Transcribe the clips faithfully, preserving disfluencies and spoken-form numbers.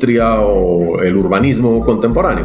industria o el urbanismo contemporáneo.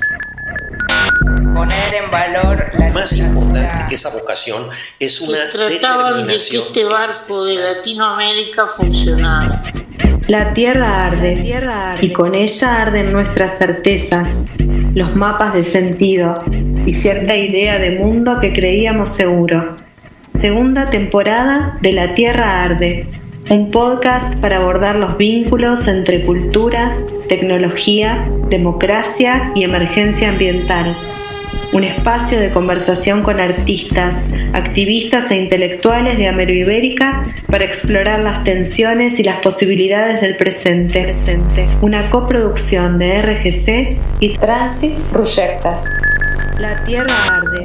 Poner en valor la más importante que esa vocación es una trataban de que este barco de Latinoamérica funcionara. La tierra arde, la tierra arde, y con ella arden nuestras certezas, los mapas del sentido y cierta idea de mundo que creíamos seguro. Segunda temporada de La Tierra Arde, un podcast para abordar los vínculos entre cultura, tecnología, democracia y emergencia ambiental. Un espacio de conversación con artistas, activistas e intelectuales de Amero-Ibérica para explorar las tensiones y las posibilidades del presente. Una coproducción de R G C y Transit Projectas. La Tierra Arde.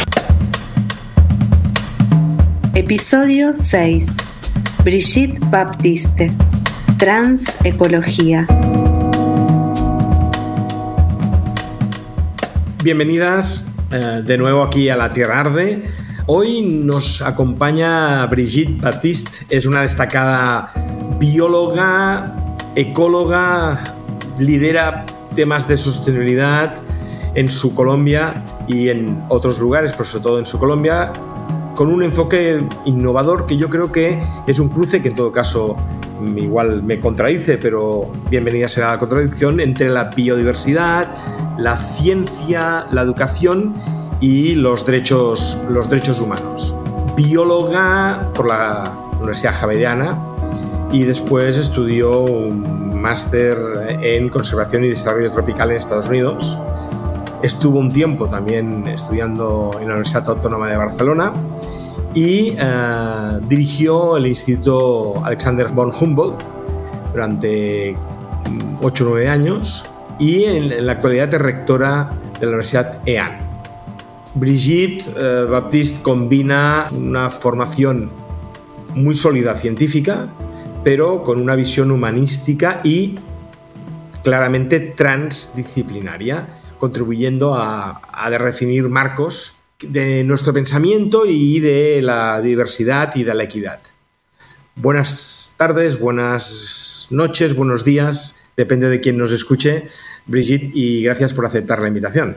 Episodio seis. Brigitte Baptiste. Transecología. Bienvenidas eh, de nuevo aquí a La Tierra Arde. Hoy nos acompaña Brigitte Baptiste, es una destacada bióloga, ecóloga, lidera temas de sostenibilidad en su Colombia y en otros lugares, pero sobre todo en su Colombia, con un enfoque innovador que yo creo que es un cruce que en todo caso igual me contradice, pero bienvenida será la contradicción entre la biodiversidad, la ciencia, la educación y los derechos, los derechos humanos. Bióloga por la Universidad Javeriana y después estudió un máster en conservación y desarrollo tropical en Estados Unidos. Estuvo un tiempo también estudiando en la Universidad Autónoma de Barcelona y uh, dirigió el Instituto Alexander von Humboldt durante ocho o nueve años y en, en la actualidad es rectora de la Universidad E A N. Brigitte uh, Baptiste combina una formación muy sólida científica, pero con una visión humanística y claramente transdisciplinaria, contribuyendo a, a redefinir marcos de nuestro pensamiento y de la diversidad y de la equidad. Buenas tardes, buenas noches, buenos días, depende de quién nos escuche, Brigitte, y gracias por aceptar la invitación.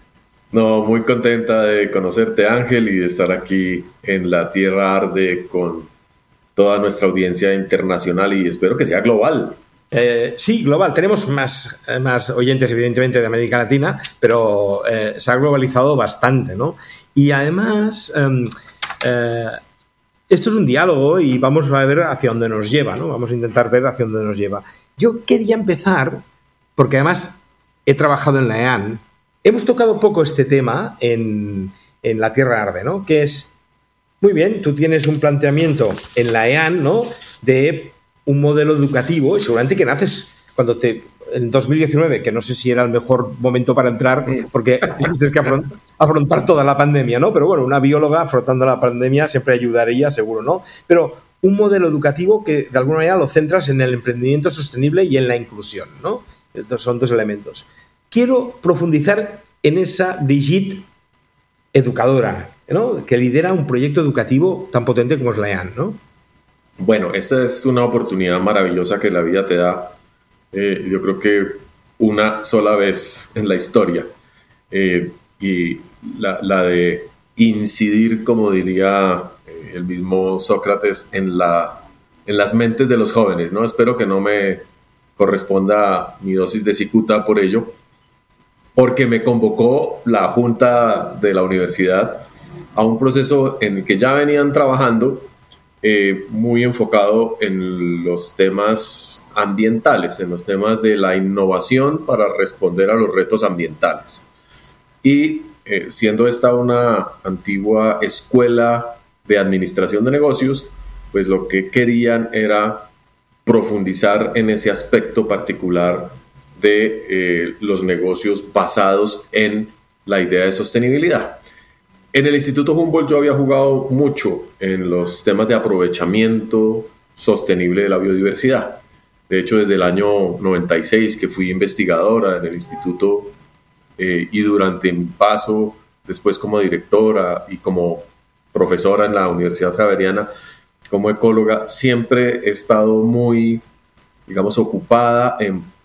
No, muy contenta de conocerte, Ángel, y de estar aquí en La Tierra Arde con toda nuestra audiencia internacional y espero que sea global. Eh, sí, global. Tenemos más, más oyentes, evidentemente, de América Latina, pero eh, se ha globalizado bastante, ¿no? Y además, eh, eh, esto es un diálogo y vamos a ver hacia dónde nos lleva, ¿no? Vamos a intentar ver hacia dónde nos lleva. Yo quería empezar, porque además he trabajado en la E A N, hemos tocado poco este tema en, en La Tierra Arde, ¿no? Que es, muy bien, tú tienes un planteamiento en la E A N, ¿no? De un modelo educativo, y seguramente que naces cuando te en dos mil diecinueve, que no sé si era el mejor momento para entrar porque tienes que afrontar, afrontar toda la pandemia, ¿no? Pero bueno, una bióloga afrontando la pandemia siempre ayudaría, seguro, ¿no? Pero un modelo educativo que de alguna manera lo centras en el emprendimiento sostenible y en la inclusión, ¿no? Son dos elementos. Quiero profundizar en esa Brigitte educadora, ¿no? Que lidera un proyecto educativo tan potente como es la E A N, ¿no? Bueno, esta es una oportunidad maravillosa que la vida te da, eh, yo creo que una sola vez en la historia, eh, y la, la de incidir, como diría eh, el mismo Sócrates, en, la, en las mentes de los jóvenes, ¿no? Espero que no me corresponda mi dosis de cicuta por ello, porque me convocó la Junta de la Universidad a un proceso en el que ya venían trabajando Eh, muy enfocado en los temas ambientales, en los temas de la innovación para responder a los retos ambientales. Y eh, siendo esta una antigua escuela de administración de negocios, pues lo que querían era profundizar en ese aspecto particular de eh, los negocios basados en la idea de sostenibilidad. En el Instituto Humboldt yo había jugado mucho en los temas de aprovechamiento sostenible de la biodiversidad. De hecho, desde el año noventa y seis que fui investigadora en el instituto eh, y durante mi paso después como directora y como profesora en la Universidad Javeriana, como ecóloga, siempre he estado muy, digamos, ocupada en